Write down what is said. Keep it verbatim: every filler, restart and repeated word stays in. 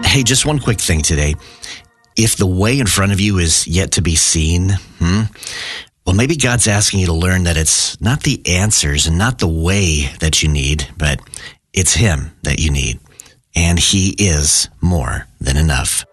Hey, just one quick thing today. If the way in front of you is yet to be seen, hmm, well, maybe God's asking you to learn that it's not the answers and not the way that you need, but it's Him that you need. And He is more than enough.